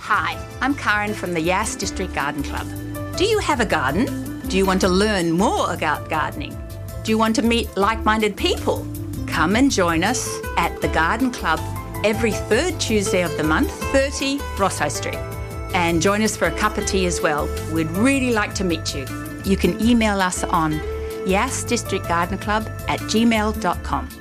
Hi, I'm Karen from the Yass District Garden Club. Do you have a garden? Do you want to learn more about gardening? Do you want to meet like-minded people? Come and join us at the Garden Club every third Tuesday of the month, 30 Rosso Street. And join us for a cup of tea as well. We'd really like to meet you. You can email us on yassdistrictgardenclub@gmail.com.